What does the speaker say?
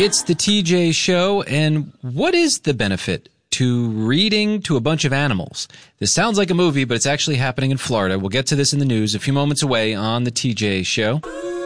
It's the TJ Show, and what is the benefit to reading to a bunch of animals? This sounds like a movie, but it's actually happening in Florida. We'll get to this in the news a few moments away on the TJ Show.